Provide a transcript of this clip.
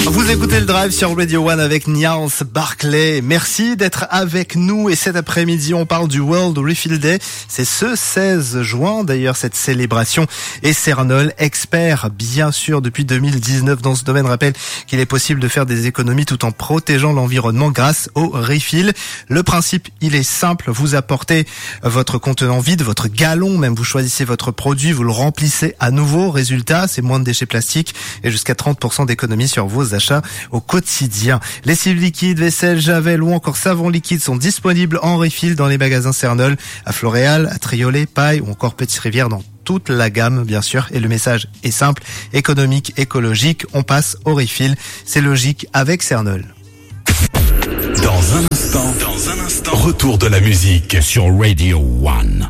Vous écoutez le Drive sur Radio One avec Niels Barclay. Merci d'être avec nous et cet après-midi on parle du World Refill Day. C'est ce 16 juin d'ailleurs cette célébration et Cernol, expert bien sûr depuis 2019 dans ce domaine, rappelle qu'il est possible de faire des économies tout en protégeant l'environnement grâce au refill. Le principe il est simple, vous apportez votre contenant vide, votre galon même, vous choisissez votre produit, vous le remplissez à nouveau. Résultat, c'est moins de déchets plastiques et jusqu'à 30% d'économies sur vos achats au quotidien. Lessive liquide, vaisselle, javel ou encore savon liquide sont disponibles en refill dans les magasins Cernol, à Floréal, à Triolet, Paille ou encore Petite Rivière dans toute la gamme bien sûr. Et le message est simple, économique, écologique, on passe au refill. C'est logique avec Cernol. Dans un instant, retour de la musique sur Radio One.